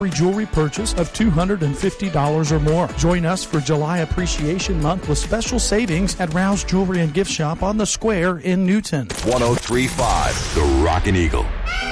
jewelry purchase of $250 or more. Join us for July Appreciation Month with special savings at Rouse Jewelry and Gift Shop on the Square in Newton. 103.5 The Rockin' Eagle.